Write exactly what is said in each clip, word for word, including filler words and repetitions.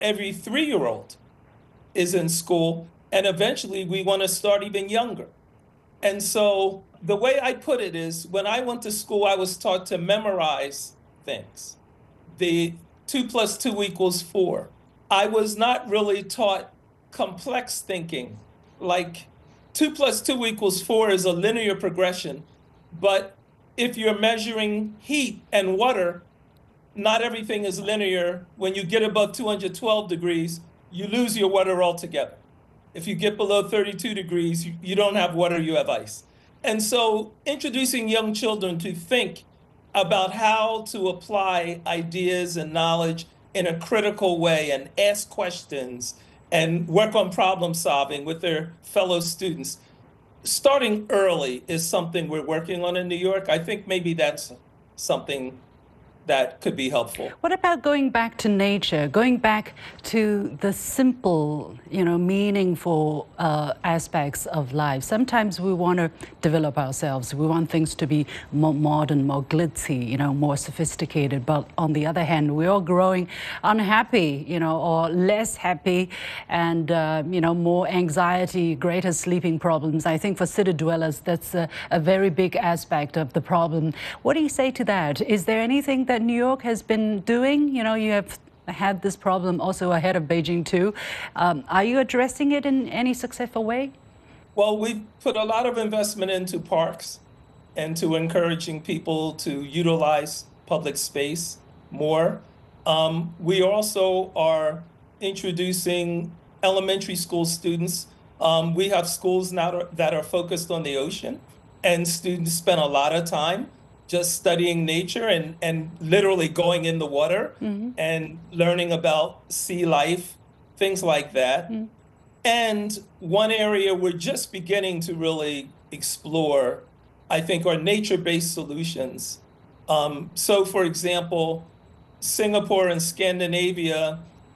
every three-year-old is in school, and eventually we want to start even younger. And so the way I put it is when I went to school, I was taught to memorize things. The two plus two equals four. I was not really taught complex thinking, like two plus two equals four is a linear progression. But if you're measuring heat and water, not everything is linear. When you get above two hundred twelve degrees, you lose your water altogether. If you get below thirty-two degrees, you, you don't have water, you have ice. And so introducing young children to think about how to apply ideas and knowledge in a critical way and ask questions and work on problem solving with their fellow students, starting early is something we're working on in New York. I think maybe that's something that could be helpful. What about going back to nature, going back to the simple, you know, meaningful uh, aspects of life? Sometimes we want to develop ourselves. We want things to be more modern, more glitzy, you know, more sophisticated. But on the other hand, we're all growing unhappy, you know, or less happy, and, uh, you know, more anxiety, greater sleeping problems. I think for city dwellers, that's a, a very big aspect of the problem. What do you say to that? Is there anything that New York has been doing? You know, you have had this problem also ahead of Beijing too. Um, are you addressing it in any successful way? Well, we've put a lot of investment into parks and to encouraging people to utilize public space more. Um, we also are introducing elementary school students. Um, we have schools now that are focused on the ocean, and students spend a lot of time just studying nature and, and literally going in the water mm-hmm. and learning about sea life, things like that. Mm-hmm. And one area we're just beginning to really explore, I think, are nature-based solutions. Um, so, for example, Singapore and Scandinavia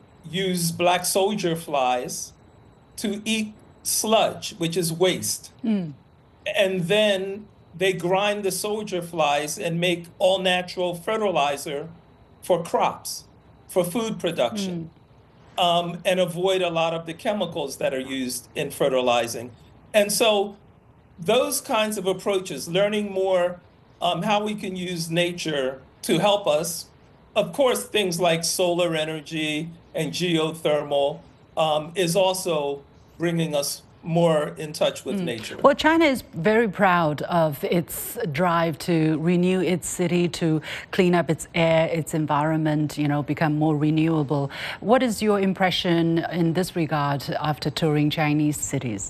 use black soldier flies to eat sludge, which is waste. Mm. And then they grind the soldier flies and make all natural fertilizer for crops, for food production, mm. um, and avoid a lot of the chemicals that are used in fertilizing. And so those kinds of approaches, learning more um, how we can use nature to help us. Of course, things like solar energy and geothermal um, is also bringing us more in touch with mm. nature. Well, China is very proud of its drive to renew its city, to clean up its air, its environment, you know, become more renewable. What is your impression in this regard after touring Chinese cities?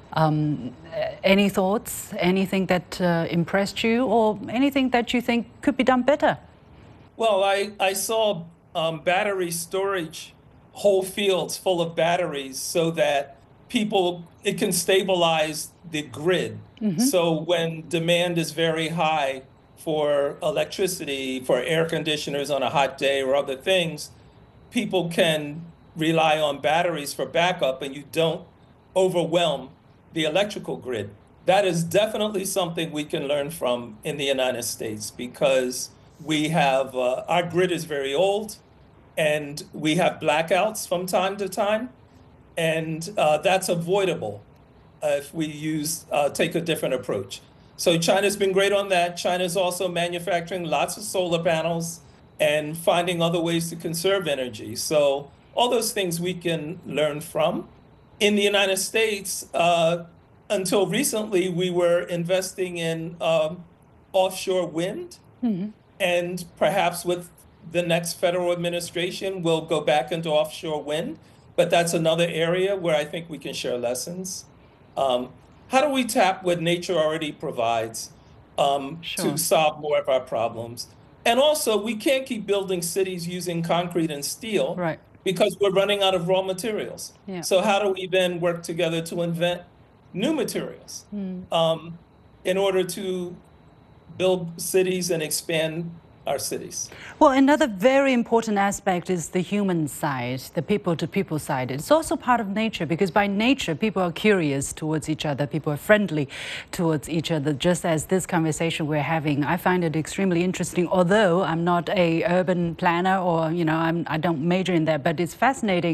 Um, any thoughts, anything that uh, impressed you, or anything that you think could be done better? Well, I, I saw um, battery storage, whole fields full of batteries so that people, it can stabilize the grid. Mm-hmm. So when demand is very high for electricity, for air conditioners on a hot day or other things, people can rely on batteries for backup and you don't overwhelm the electrical grid. That is definitely something we can learn from in the United States, because we have, uh, our grid is very old and we have blackouts from time to time. And uh, that's avoidable uh, if we use uh, take a different approach. So China's been great on that. China's also manufacturing lots of solar panels and finding other ways to conserve energy. So all those things we can learn from. In the United States, uh, until recently, we were investing in um, offshore wind. Mm-hmm. And perhaps with the next federal administration, we'll go back into offshore wind. But that's another area where I think we can share lessons. Um, how do we tap what nature already provides um, sure. to solve more of our problems? And also, we can't keep building cities using concrete and steel right. because we're running out of raw materials. Yeah. So how do we then work together to invent new materials mm. um, in order to build cities and expand our cities. Well, another very important aspect is the human side, the people-to-people side. It's also part of nature because by nature, people are curious towards each other. People are friendly towards each other, just as this conversation we're having. I find it extremely interesting, although I'm not a urban planner or, you know, I'm, I don't major in that, but it's fascinating